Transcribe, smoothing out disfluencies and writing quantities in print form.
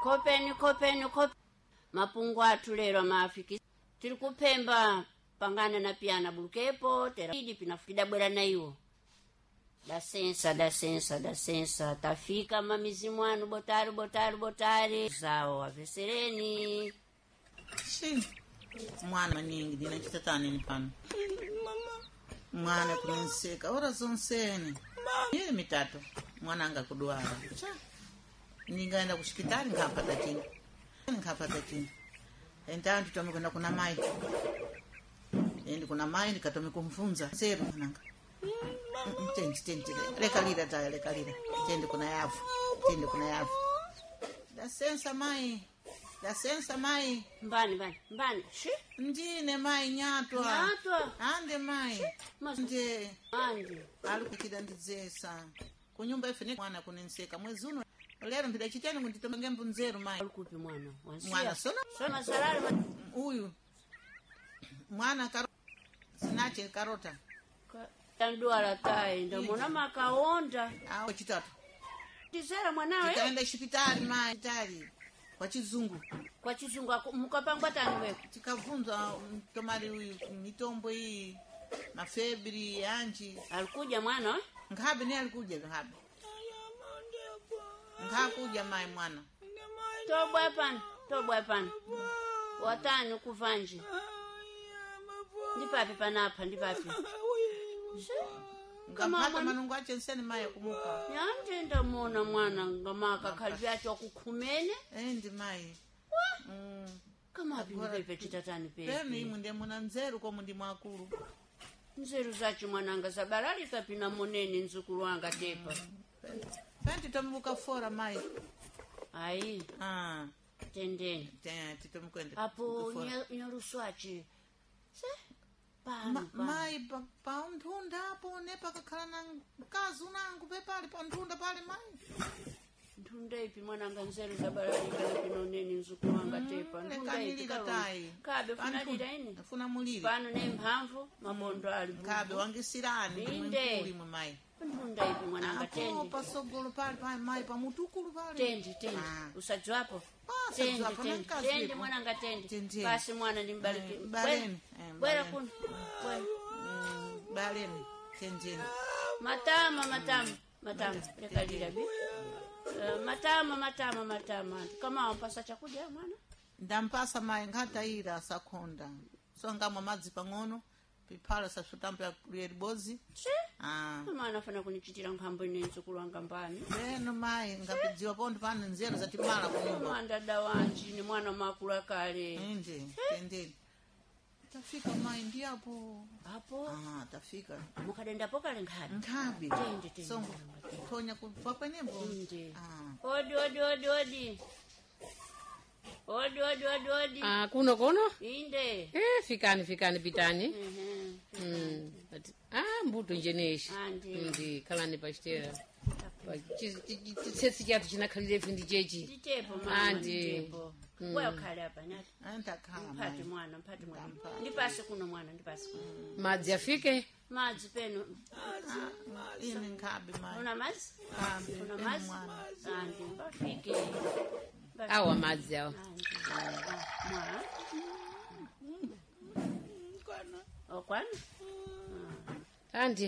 Kopeni. Mapungu athu lero amafiki. Tiri kupemba pangana na piana bulukepo. Tera idi pinafukida bwela na iwo. Da sensa. Tafika mamizimu anu botari. Zao avesereni. Shi. Mwana maningi dina chitatani ni pano. Mwana kuniseka. Ora zonseni. Yeye mitatu. Mwana anga kuduara. Ningaenda kushikitani nkapata chini. Entao tutome kwenda kuna mai. Endi kuna mai nikatome kumfunza. Seru mwananga. Tendi. Lekalira. Tendi kuna yafu. Da sensa mai. Mbani. Shi? Ndine mai nyatwa. Ande mai. Nde. Alukukida ndizesa. Kunyumba ifene mwana kuniseka. Mwezi uno. Lero mpida chitani kunditomenge mbunzeru mai. Alikupi mwana? Mwana Sona salari. Uyu. Mwana sinache karota. Tanduara tai ndo mwana makaonda. Chitatu. Tizera mwanawe? Tikaenda hospitali mai tari. Kwa chizungu mukapangwa tani wewe. Tikavunza tomari uyu mitombo hii mafebri anji. Alikuja mwana? Ngabe ni alikuja. Ngakuja mai mwana. Tobwa pana. Watani kuvanje. Ndipapi panapa. Ngapata manungu ache nseni mai kumuka. Yanje ndamona mwana ngamaka kalvyatu akukhumene. Ndi mai. Kama api chitatani pepe. Peni imu ndi muna nzeru kwa mundi mwakuru. Nzeru zachi mwananga zabarali kapina moneni nzukuru wanga tepa. Penti tomuka fora mai. Ai. Tendeni. Titomukwende. Apo nyaruswachi. Se? Mai pa undunda hapo nepa kakhala na mkazi unangu pepali pa undunda pale mai. Ndunda ipi mwananga nzeru zabarali kana pinoneni nzukuru wanga tepa. Ndunda ipi kabe funalira ini. Funa muliri. Pano ne mphamvu mamondo ali. Kabe wangisirani mwimkuli mwe mai. Ndunda ipi mwananga tendi. Apo pasogolo pale mai pa mutukulu pale. Tendi. Usajwapo. Tendi mwananga tendi. Basi mwana nimbariki. Baleni. Bwera kuno. Baleni. Tendeni. Matama. Lekalira bi. Matama. Kama wampasa chakudya mwana? Ndampasa mai ngata ira sakonda. So ngamwa madzi pang'ono. Pipala sasutampa kulieribozi. Kama anafana kunichitira nkhambo ine nzukuru wanga mbani. Beno mai ngapidziwa pondi pano nzeru zatimala kunyumba. Mwandada wanji ni mwana makula kale. Tendeni. Tafika mai ndiapo. Hapo? Tafika. Mukadendapo kale nkhabi. Tendi. Songo. Tonya kupapa nembo. Odi. Odi. Kuno? Inde. Fikani pitani. Mbuto njeneshi. Ndi kalani pachitera. Chitsetsi chatu chinakhalire fundi chechi. Nditepo mama. Nditepo. Wewe ukhale hapa nati. Antakhala. Mpati mwana. Ndipase kuno mwana. Madzi afike? Madzi peno. Ine nkhabi mai. Una madzi? Una madzi? Ndipafike. Awa madzi awa. Mwana. Okwana? Andi.